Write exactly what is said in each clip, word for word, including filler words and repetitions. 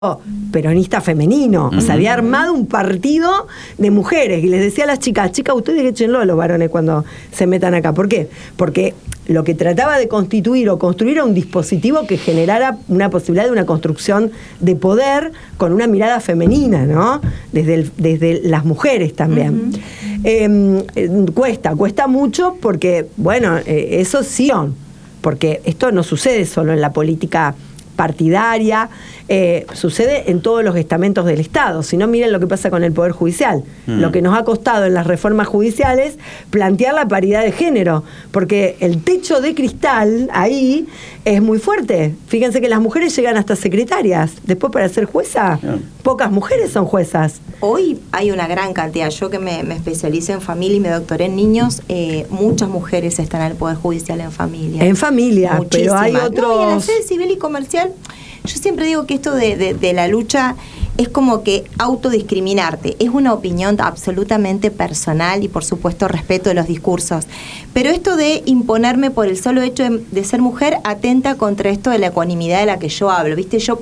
peronista femenino, o sea, había armado un partido de mujeres y les decía a las chicas, chicas, ustedes échenlo a los varones cuando se metan acá. ¿Por qué? Porque lo que trataba de constituir o construir era un dispositivo que generara una posibilidad de una construcción de poder con una mirada femenina, ¿no? Desde, el, desde las mujeres también. Uh-huh. eh, eh, cuesta, cuesta mucho porque, bueno, eh, eso sí, porque esto no sucede solo en la política partidaria, eh, sucede en todos los estamentos del Estado. Si no, miren lo que pasa con el Poder Judicial. Mm. Lo que nos ha costado en las reformas judiciales plantear la paridad de género, porque el techo de cristal ahí es muy fuerte. Fíjense que las mujeres llegan hasta secretarias. Después, para ser jueza, yeah. pocas mujeres son juezas. Hoy hay una gran cantidad. Yo que me, me especialicé en familia y me doctoré en niños, eh, muchas mujeres están en el Poder Judicial en familia. En familia, muchísimas. Pero hay otros... No, y en la sede civil y comercial, yo siempre digo que esto de, de, de la lucha es como que autodiscriminarte. Es una opinión absolutamente personal y, por supuesto, respeto de los discursos. Pero esto de imponerme por el solo hecho de, de ser mujer atenta contra esto de la ecuanimidad de la que yo hablo. ¿Viste? Yo...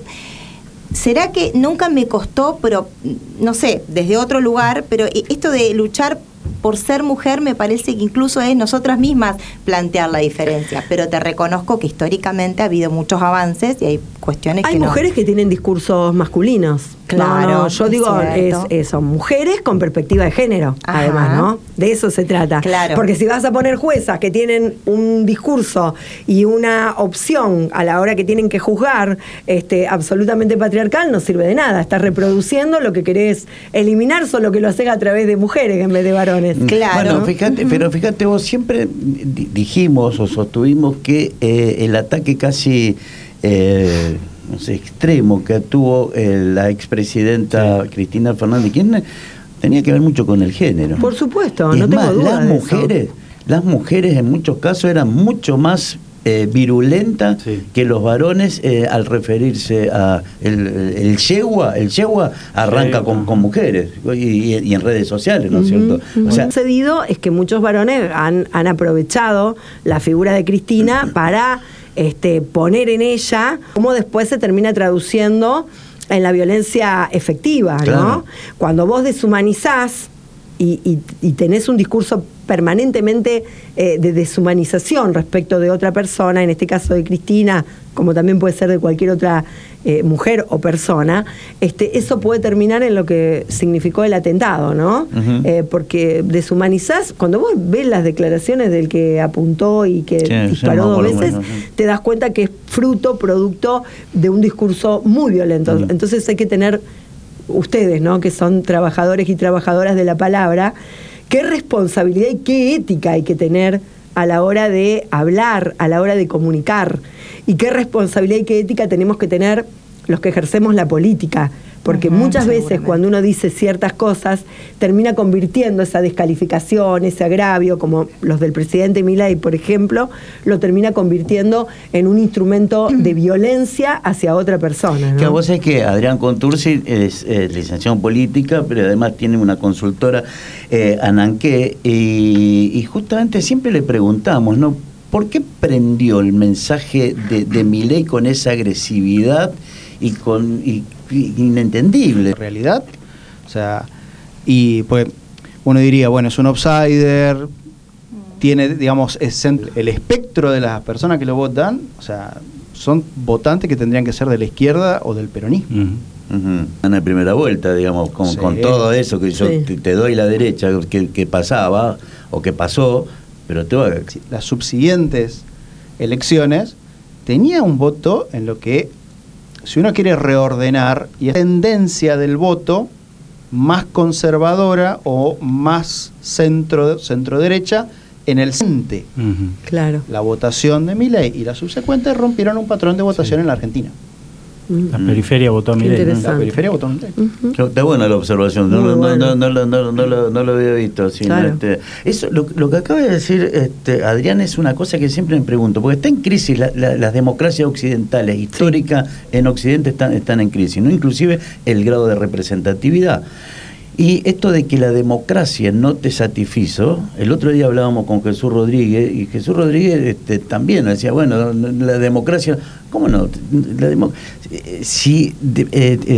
¿Será que nunca me costó, pero no sé, desde otro lugar, pero esto de luchar por ser mujer me parece que incluso es nosotras mismas plantear la diferencia? Pero te reconozco que históricamente ha habido muchos avances y hay cuestiones hay que no... Hay mujeres que tienen discursos masculinos. Claro, no, no, yo digo, es, es, son mujeres con perspectiva de género, Ajá. además, ¿no? De eso se trata. Claro. Porque si vas a poner juezas que tienen un discurso y una opción a la hora que tienen que juzgar este, absolutamente patriarcal, no sirve de nada. Estás reproduciendo lo que querés eliminar, solo que lo haces a través de mujeres en vez de varones. Claro. Bueno, fíjate, uh-huh. pero fíjate vos, siempre dijimos o sostuvimos que eh, el ataque casi... Eh, no sé, extremo que tuvo eh, la expresidenta sí. Cristina Fernández de Kirchner tenía que ver mucho con el género. Por supuesto, es no más, tengo duda las de mujeres, eso. las mujeres en muchos casos eran mucho más eh, virulentas sí. que los varones eh, al referirse a el, el, el yegua, el yegua arranca sí, con, con mujeres y, y en redes sociales, ¿no es uh-huh, cierto? Uh-huh. O sea, lo que ha sucedido es que muchos varones han, han aprovechado la figura de Cristina uh-huh. para Este, poner en ella cómo después se termina traduciendo en la violencia efectiva, claro. ¿no? Cuando vos deshumanizás y, y, y tenés un discurso permanentemente eh, de deshumanización respecto de otra persona, en este caso de Cristina, como también puede ser de cualquier otra eh, mujer o persona, este, eso puede terminar en lo que significó el atentado, ¿no? Uh-huh. Eh, porque deshumanizás, cuando vos ves las declaraciones del que apuntó y que sí, disparó sí, dos veces, bueno, sí. te das cuenta que es fruto, producto de un discurso muy violento. Uh-huh. Entonces hay que tener, ustedes, ¿no?, que son trabajadores y trabajadoras de la palabra, qué responsabilidad y qué ética hay que tener a la hora de hablar, a la hora de comunicar, y qué responsabilidad y qué ética tenemos que tener los que ejercemos la política, porque uh-huh, muchas veces cuando uno dice ciertas cosas termina convirtiendo esa descalificación, ese agravio, como los del presidente Milei, por ejemplo, lo termina convirtiendo en un instrumento de violencia hacia otra persona, ¿no? Que vos sabés que Adrián Contursi es, es licenciado en política, pero además tiene una consultora, eh, Ananqué, y, y justamente siempre le preguntamos, ¿no?, ¿por qué prendió el mensaje de, de Milei con esa agresividad y con y, y, inentendible? En realidad, o sea, y pues uno diría, bueno, es un outsider, tiene, digamos, es el espectro de las personas que lo votan, o sea, son votantes que tendrían que ser de la izquierda o del peronismo. Uh-huh. Uh-huh. En la primera vuelta, digamos, con, sí. con todo eso que yo sí. te, te doy la derecha que, que pasaba o que pasó, pero te voy a... Las subsiguientes elecciones tenía un voto en lo que, si uno quiere reordenar, y es tendencia del voto más conservadora o más centro, centro derecha en el CENTE. Uh-huh. Claro. La votación de Milei y las subsecuentes rompieron un patrón de votación sí. en la Argentina. La periferia votó a Milei, ¿no? La periferia votó a Milei. Uh-huh. Está buena la observación, no, no, bueno. no, no, no, no, no, no, no lo había visto. Sino claro. este, eso, lo, lo que acaba de decir este, Adrián es una cosa que siempre me pregunto, porque está en crisis la, la, las democracias occidentales, históricas sí. en Occidente están, están en crisis, ¿no? Inclusive el grado de representatividad. Y esto de que la democracia no te satisfizo, el otro día hablábamos con Jesús Rodríguez, y Jesús Rodríguez este, también decía, bueno, la democracia, ¿cómo no? La demo- si de, eh,